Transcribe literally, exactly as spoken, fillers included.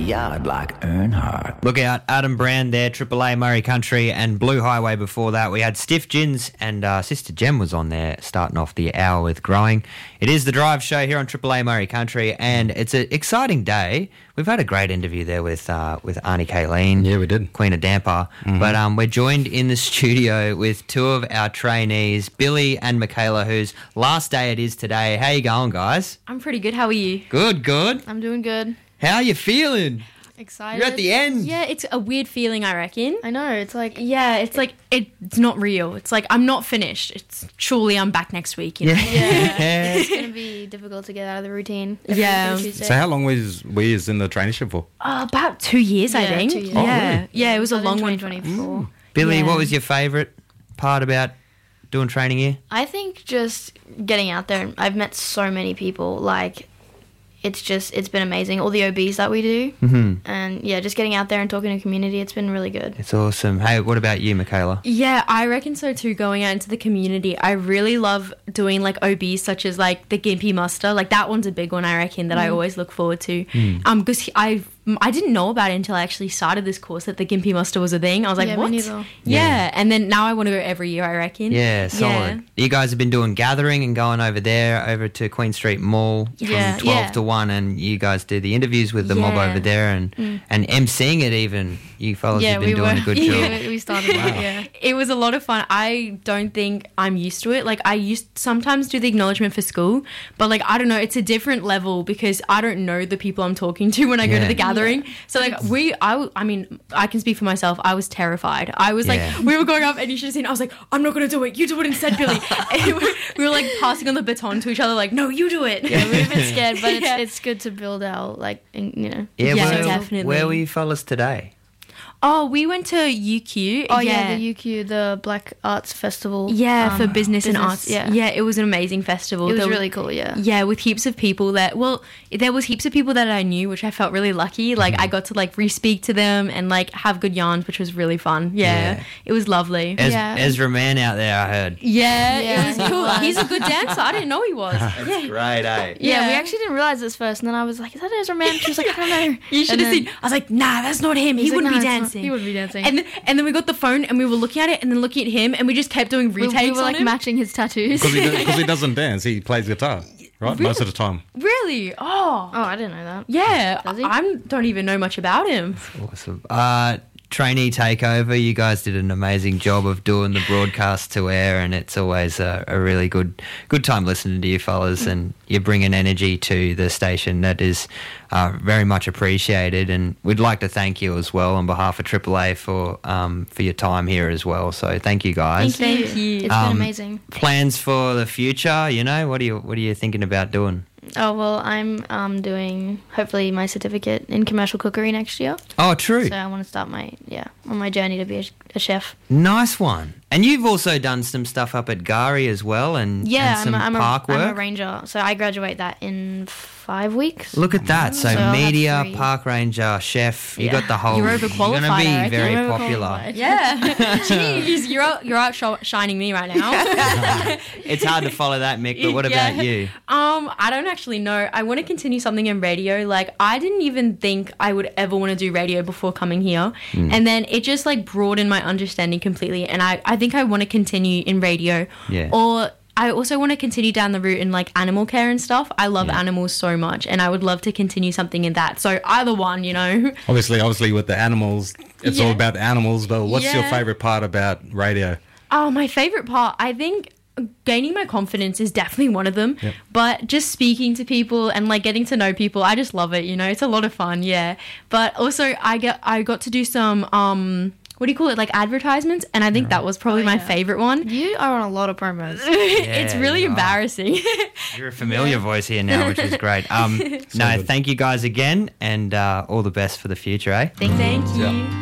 yard like Earnhardt. Look out, Adam Brand there, Triple A Murray Country and Blue Highway before that. We had Stiff Gins and uh, Sister Jem was on there starting off the hour with Growing. It is the Drive Show here on Triple A Murray Country and it's an exciting day. We've had a great interview there with uh, with Arnie Kayleen. Yeah, we did. Queen of Damper. Mm-hmm. But um, we're joined in the studio with two of our trainees, Billy and Michaela, whose last day it is today. How you going, guys? I'm pretty good. How are you? Good, good. I'm doing good. How are you feeling? Excited. You're at the end. Yeah, it's a weird feeling, I reckon. I know. It's like... Yeah, it's like, it, it's not real. It's like, I'm not finished. It's surely I'm back next week. You know? Yeah. It's going to be difficult to get out of the routine. every Yeah. Tuesday. So how long was we in the traineeship for? Uh, about two years, I Yeah, think. two years. Yeah, Oh, really? yeah, it was a Started in long one. twenty twenty-four. Billy, Yeah. what was your favourite part about doing training here? I think just getting out there. I've met so many people. Like, it's just, it's been amazing. All the O Bs that we do. Mm-hmm. And yeah, just getting out there and talking to the community. It's been really good. It's awesome. Hey, what about you, Michaela? Yeah, I reckon so too, going out into the community. I really love doing like O Bs such as like the Gympie Muster. Like that one's a big one, I reckon, that I always look forward to. Mm. Um, because I I didn't know about it until I actually started this course that the Gympie Muster was a thing. I was like, Yeah, me what? neither. Yeah. Yeah. And then now I want to go every year, I reckon. Yeah, solid. Yeah. You guys have been doing gathering and going over there, over to Queen Street Mall Yeah. from twelve Yeah. to one, and you guys do the interviews with the mob Yeah. over there and, Mm. and emceeing it even. You fellas have been doing a good Yeah. job. we, we started. Wow. Yeah. It was a lot of fun. I don't think I'm used to it. Like I used sometimes do the acknowledgement for school, but like I don't know, it's a different level because I don't know the people I'm talking to when I go Yeah. to the gathering. So like we, I, w- I mean, I can speak for myself. I was terrified. I was Yeah. like, we were going up and you should have seen. I was like, I'm not gonna do it. You do it instead, Billy. And we, we were like passing on the baton to each other. Like, no, you do it. Yeah, we were a bit scared, but it's, Yeah. it's good to build out, like, in, you know. Yeah, Yeah, where, definitely. Where were you fellas today? Oh, we went to U Q. Oh, yeah, the U Q, the Black Arts Festival. Yeah, for um, business, and business, arts. Yeah. yeah, it was an amazing festival. It was There really cool, yeah. Yeah, with heaps of people that, well, there was heaps of people that I knew, which I felt really lucky. Like, I got to, like, re-speak to them and, like, have good yarns, which was really fun. Yeah, Yeah. it was lovely. Ez- Yeah. Ezra Mann out there, I heard. yeah, Yeah, it was he cool. was. He's a good dancer. I didn't know he was. That's great, eh? Yeah, we Yeah. actually didn't realize this first, and then I was like, "Is that Ezra Man?" She was like, "I don't know." You should And have then- seen. I was like, nah, that's not him. He He's like, wouldn't "Nah, be it's not- dancing. He wouldn't be dancing. And then, and then we got the phone and we were looking at it and then looking at him and we just kept doing we, retakes we were on like him. matching his tattoos. Because he, do- 'cause he doesn't dance, he plays guitar, right? Most of the time. Really? Oh. Oh, I didn't know that. Yeah, Does he? I don't even know much about him. Awesome. Uh, trainee takeover, you guys did an amazing job of doing the broadcast to air, and it's always a, a really good good time listening to you fellas, and you bring an energy to the station that is uh, very much appreciated, and we'd like to thank you as well on behalf of Triple A for um, for your time here as well. So thank you guys. Thank you. Thank you. It's Um, been amazing. Plans for the future, you know, what are you what are you thinking about doing? Oh well, I'm um doing hopefully my certificate in commercial cookery next year. Oh, true. So I want to start my yeah on my journey to be a, a chef. Nice one. And you've also done some stuff up at Gari as well, and, Yeah, and some I'm, a, I'm, park a, work. I'm a ranger, so I graduate that in five weeks. Look at that. So, So I'll have media, three. park ranger, chef, you Yeah. got the whole... You're You're overqualified, going to I be reckon. very You're popular. overqualified. Yeah. Jeez, you're out, you're out sh- shining me right now. It's hard to follow that, Mick, but what about Yeah. you? Um, I don't actually know. I want to continue something in radio. Like, I didn't even think I would ever want to do radio before coming here. Hmm. And then it just, like, broadened my understanding completely. And I, I think I want to continue in radio. Yeah. Or I also want to continue down the route in, like, animal care and stuff. I love Yeah. animals so much. And I would love to continue something in that. So either one, you know. Obviously, obviously with the animals, it's all Yeah. about the animals, but what's your Yeah. favourite part about radio? Oh, my favorite part, I think gaining my confidence is definitely one of them. Yep. But just speaking to people and like getting to know people, I just love it, you know. It's a lot of fun, yeah. But also I get I got to do some um what do you call it? Like advertisements, and I think that was probably Oh, my yeah. favorite one. You are on a lot of promos. It's Yeah, really you are. embarrassing. You're a familiar voice here now, which is great. Um, no, good. thank you guys again, and uh, all the best for the future, eh? Thank you. Yeah.